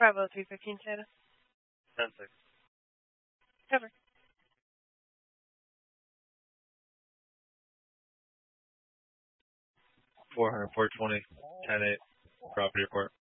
Bravo 315 Santa. 10-6. Cover. $420, 10-8, property report.